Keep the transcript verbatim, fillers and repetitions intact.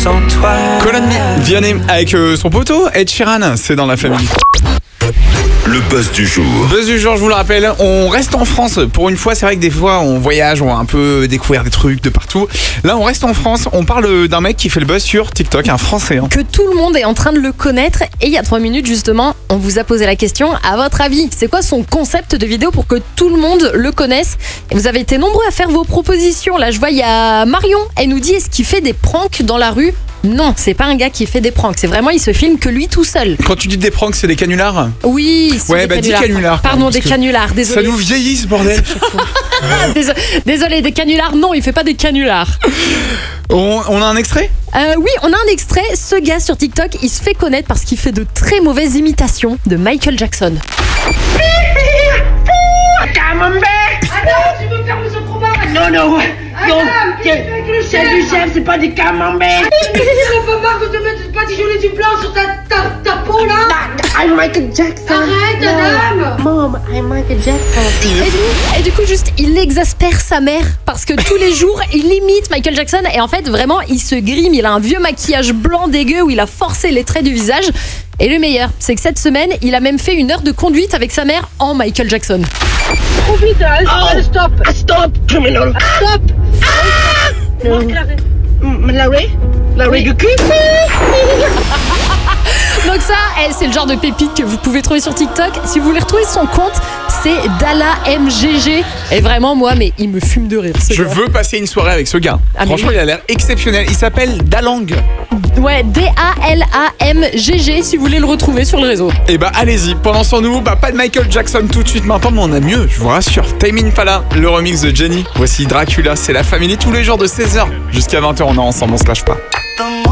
sans toi. Colin Vianney avec euh, son poteau Ed Sheeran, c'est dans la famille. Le buzz du jour. Buzz du jour, je vous le rappelle, on reste en France. Pour une fois, c'est vrai que des fois, on voyage, on va un peu découvrir des trucs de partout. Là, on reste en France. On parle d'un mec qui fait le buzz sur TikTok, un Français. Hein. Que tout le monde est en train de le connaître. Et il y a trois minutes, justement, on vous a posé la question. À votre avis, c'est quoi son concept de vidéo pour que tout le monde le connaisse? Et vous avez été nombreux à faire vos propositions. Là, je vois, il y a Marion. Elle nous dit, est-ce qu'il fait des pranks dans la rue? Non, c'est pas un gars qui fait des pranks. C'est vraiment, il se filme que lui tout seul. Quand tu dis des pranks, c'est des canulars? Oui, c'est ouais, des bah canulars. dis canulars. Pardon, des canulars, désolé. Ça nous vieillit ce bordel. Désolé, désolé, des canulars. Non, il fait pas des canulars. on, on a un extrait? Euh, oui, on a un extrait. Ce gars sur TikTok, il se fait connaître parce qu'il fait de très mauvaises imitations de Michael Jackson. Camembert. Attends, tu veux faire ce combat? Non, non, ouais. Non, c'est du chef, c'est pas du camembert. J'en peux pas que tu mettes pas du du blanc sur ta, ta, ta peau là. I'm Michael Jackson. Arrête, madame. Mom, I'm Michael Jackson. Et du, et du coup, juste, il exaspère sa mère parce que tous les jours, il imite Michael Jackson et en fait, vraiment, il se grime. Il a un vieux maquillage blanc dégueu où il a forcé les traits du visage. Et le meilleur, c'est que cette semaine, il a même fait une heure de conduite avec sa mère en Michael Jackson. Trop vite, oh, stop. Stop, criminal. Stop. Ah, no. Larry, Larry du cul. Donc ça, eh, c'est le genre de pépite que vous pouvez trouver sur TikTok. Si vous voulez retrouver son compte, c'est Dala M G G. Et vraiment, moi, mais il me fume de rire. Je gars. veux passer une soirée avec ce gars. Ah, Franchement, oui. il a l'air exceptionnel. Il s'appelle Dalang. Ouais, D A L A M G G, si vous voulez le retrouver sur le réseau. Et bah allez-y. Pendant ce temps, nous, bah pas de Michael Jackson tout de suite maintenant, mais on a mieux, je vous rassure. Time Impala, le remix de Jenny. Voici Dracula, c'est la famille tous les jours de seize heures jusqu'à vingt heures. On est ensemble, on se lâche pas.